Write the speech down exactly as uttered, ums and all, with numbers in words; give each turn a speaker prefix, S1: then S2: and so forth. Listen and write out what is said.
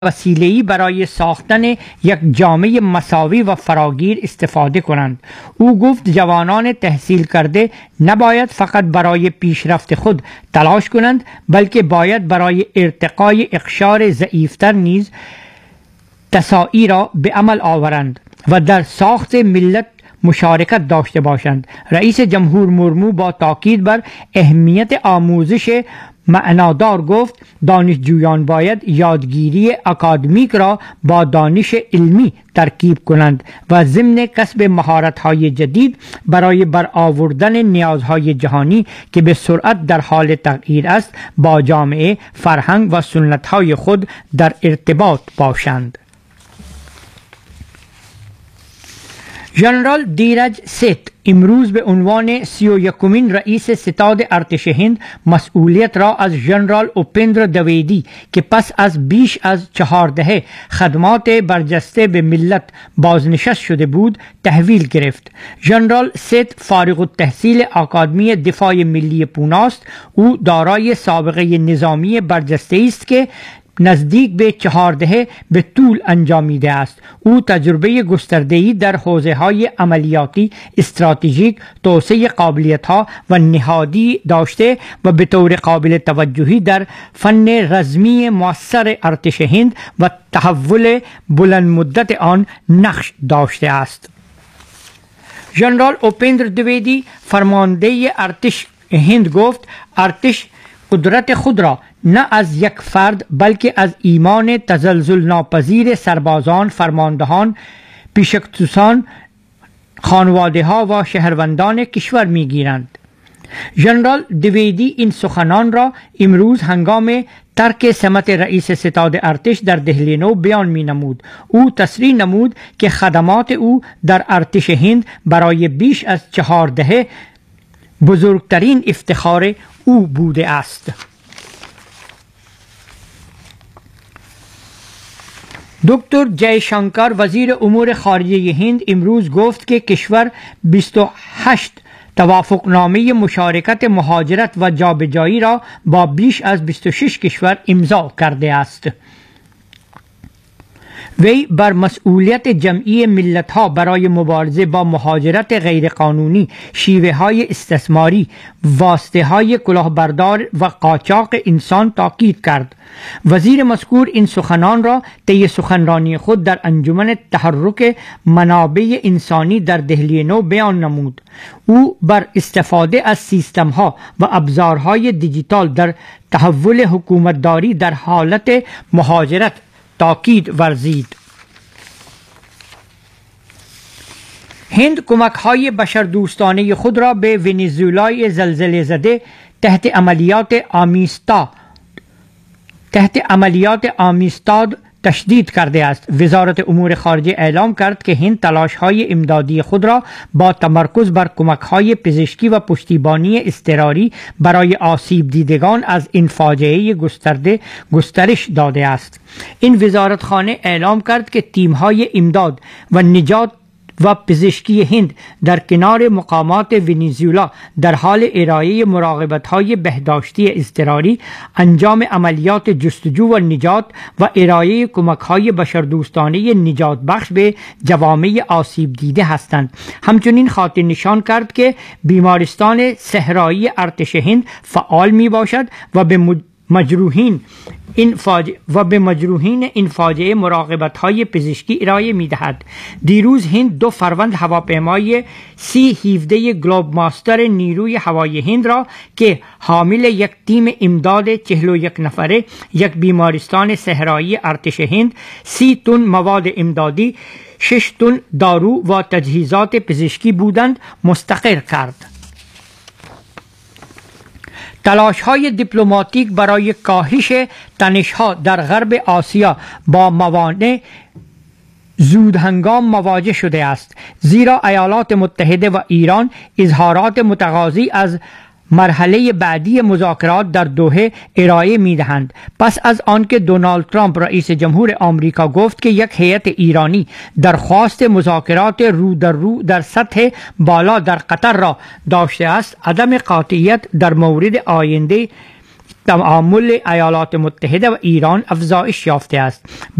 S1: وسیله‌ای برای ساختن یک جامعه مساوی و فراگیر استفاده کنند. او گفت جوانان تحصیل کرده نباید فقط برای پیشرفت خود تلاش کنند، بلکه باید برای ارتقای اقشار ضعیفتر نیز تساعی را به عمل آورند و در ساخت ملت مشارکت داشته باشند. رئیس جمهور مرمو با تاکید بر اهمیت آموزش معنادار گفت دانشجویان باید یادگیری اکادمیک را با دانش علمی ترکیب کنند و ضمن کسب مهارت‌های جدید برای برآوردن نیازهای جهانی که به سرعت در حال تغییر است با جامعه، فرهنگ و سنت‌های خود در ارتباط باشند. ژنرال دیرج سیت امروز به عنوان سی و یکمین رئیس ستاد ارتش هند مسئولیت را از ژنرال اوپندر دویدی که پس از بیش از چهار دهه خدمات برجسته به ملت بازنشست شده بود تحویل گرفت. ژنرال سیت فارغ التحصیل آکادمی دفاع ملی پونه است. او دارای سابقه نظامی برجسته است که نزدیک به چهار دهه به طول انجامیده است. او تجربه گسترده‌ای در حوزه‌های عملیاتی، استراتژیک، توسعه قابلیت‌ها و نهادی داشته و به طور قابل توجهی در فن رزمی مؤثر ارتش هند و تحول بلند مدت آن نقش داشته است. ژنرال اوپندر دویدی فرمانده ارتش هند گفت ارتش قدرت خود را نه از یک فرد بلکه از ایمان تزلزل ناپذیر سربازان، فرماندهان، پیشکسوتان، خانواده ها و شهروندان کشور می گیرند. ژنرال دویدی این سخنان را امروز هنگام ترک سمت رئیس ستاد ارتش در دهلی نو بیان می نمود. او تصریح نمود که خدمات او در ارتش هند برای بیش از چهار دهه بزرگترین افتخار او بوده است. دکتر جای شنکر وزیر امور خارجه هند امروز گفت که کشور بیست و هشت توافقنامه مشارکت مهاجرت و جابجایی را با بیش از بیست و شش کشور امضا کرده است. وی بر مسئولیت جمعی ملت ها برای مبارزه با مهاجرت غیرقانونی، شیوه های استثماری، واسطه های کلاهبردار و قاچاق انسان تاکید کرد. وزیر مذکور این سخنان را طی سخنرانی خود در انجمن تحرک منابع انسانی در دهلی نو بیان نمود. او بر استفاده از سیستم ها و ابزارهای دیجیتال در تحول حکومتداری در حالت مهاجرت تاکید ورزید. هند کمک های بشردوستانه خود را به ونزوئلای زلزله زده تحت عملیات آمیستا تحت عملیات آمیستاد تشدید کرده است. وزارت امور خارجه اعلام کرد که هند تلاش های امدادی خود را با تمرکز بر کمک های پزشکی و پشتیبانی اضطراری برای آسیب دیدگان از این فاجعه گسترده گسترش داده است. این وزارتخانه اعلام کرد که تیم های امداد و نجات و پزشکی هند در کنار مقامات ونزوئلا در حال ارائه مراقبت‌های بهداشتی اضطراری، انجام عملیات جستجو و نجات و ارائه کمک‌های بشردوستانه نجات بخش به جوامع آسیب دیده هستند. همچنین خاطر نشان کرد که بیمارستان صحرایی ارتش هند فعال می باشد و به مج... مجروحین این فاجعه و به مجروحین این فاجعه مراقبت‌های پزشکی ارائه می‌دهد. دیروز هند دو فروند هواپیمای سی هفده گلوب ماستر نیروی هوایی هند را که حامل یک تیم امداد چهل و یک نفره، یک بیمارستان صحرایی ارتش هند، سی تن مواد امدادی، شش تن دارو و تجهیزات پزشکی بودند مستقر کرد. تلاش های دیپلماتیک برای کاهش تنش ها در غرب آسیا با موانع زود هنگام مواجه شده است، زیرا ایالات متحده و ایران اظهارات متقاضی از مرحله بعدی مذاکرات در دوحه ارائه می دهند. پس از آنکه دونالد ترامپ رئیس جمهور آمریکا گفت که یک هیئت ایرانی درخواست مذاکرات رو در رو در سطح بالا در قطر را داشته است، عدم قاطعیت در مورد آینده تعامل ایالات متحده و ایران افزایش یافته است.